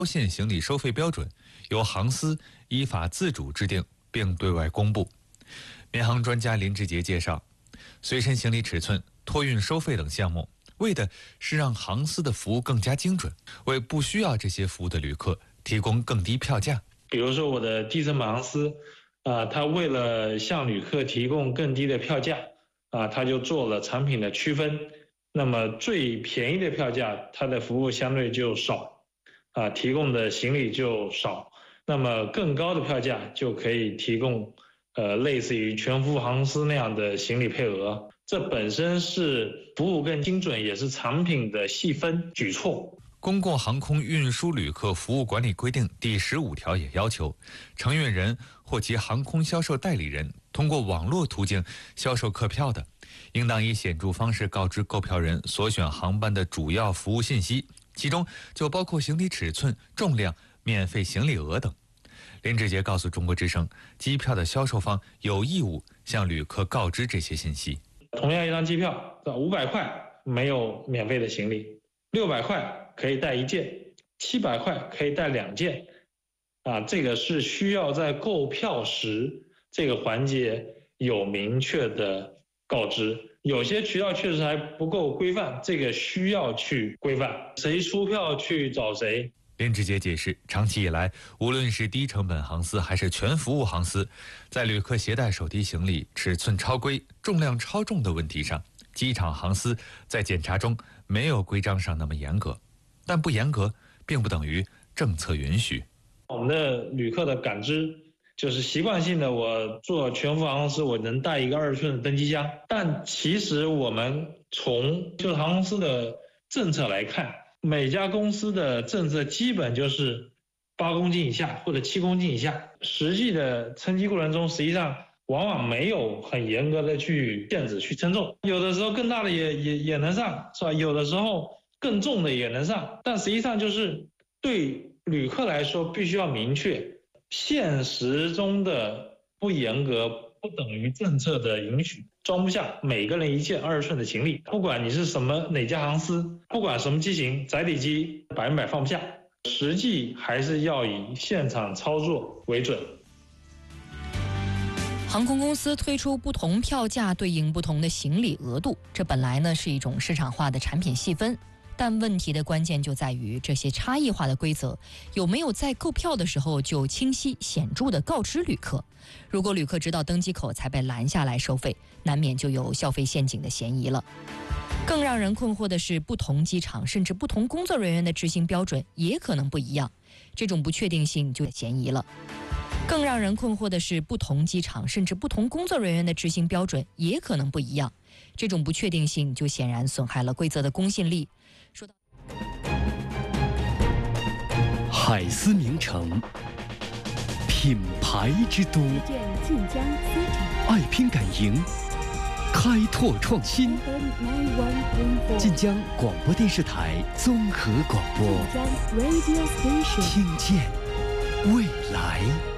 线行李收费标准由航司依法自主制定并对外公布。民航专家林志杰介绍，随身行李尺寸、托运收费等项目，为的是让航司的服务更加精准，为不需要这些服务的旅客提供更低票价。 比如说我的低成本航司，它为了向旅客提供更低的票价，它就做了产品的区分。那么最便宜的票价，它的服务相对就少，提供的行李就少。那么更高的票价就可以提供，类似于全服务航司那样的行李配额。这本身是服务更精准，也是产品的细分举措。 公共航空运输旅客服务管理规定第15条也要求，承运人或其航空销售代理人通过网络途径销售客票的，应当以显著方式告知购票人所选航班的主要服务信息，其中就包括行李尺寸、重量、免费行李额等。林志杰告诉中国之声，机票的销售方有义务向旅客告知这些信息。 同样一张机票，500块没有免费的行李，600块可以带1件，700块可以带2件，这个是需要在购票时这个环节有明确的告知。有些渠道确实还不够规范，这个需要去规范，谁出票去找谁。 林志杰解释，长期以来，无论是低成本航司还是全服务航司，在旅客携带手提行李尺寸超规、重量超重的问题上，机场航司在检查中没有规章上那么严格，但不严格并不等于政策允许。 我们的旅客的感知就是习惯性的，我做全服航司我能带一个2寸的登机箱，但其实我们从就是航空公司的政策来看，每家公司的政策基本就是8公斤以下或者7公斤以下，实际的称机过程中，实际上往往没有很严格的去限制去称重，有的时候更大的也能上，是吧？有的时候更重的也能上，但实际上就是对旅客来说必须要明确，现实中的不严格不等于政策的允许，装不下每个人1件2寸的行李，不管你是哪家航司，不管什么机型，载体机100%放不下，实际还是要以现场操作为准。 航空公司推出不同票价对应不同的行李额度，这本来呢是一种市场化的产品细分，但问题的关键就在于这些差异化的规则有没有在购票的时候就清晰显著地告知旅客。如果旅客直到登机口才被拦下来收费，难免就有消费陷阱的嫌疑了。更让人困惑的是，不同机场甚至不同工作人员的执行标准也可能不一样，这种不确定性就有嫌疑了。更让人困惑的是，不同机场甚至不同工作人员的执行标准也可能不一样，这种不确定性就显然损害了规则的公信力。说到海丝名城，品牌之都，爱拼敢赢，开拓创新。晋江广播电视台综合广播，听见未来。